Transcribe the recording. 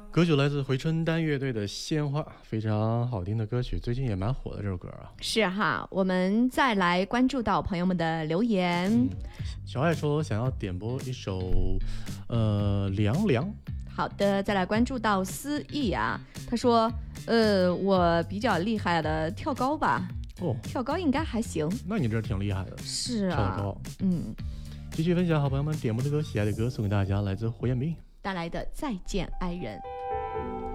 歌曲来自回春丹乐队的《鲜花》，非常好听的歌曲，最近也蛮火的这首歌啊。 是哈，我们再来关注到朋友们的留言。 小爱说想要点播一首凉凉。 好的，再来关注到思意啊，他说我比较厉害的跳高吧。 哦， 跳高应该还行。 那你这挺厉害的。 是啊， 跳高。继续分享好朋友们点播的歌，喜爱的歌送给大家，来自胡彦斌带来的《再见爱人》。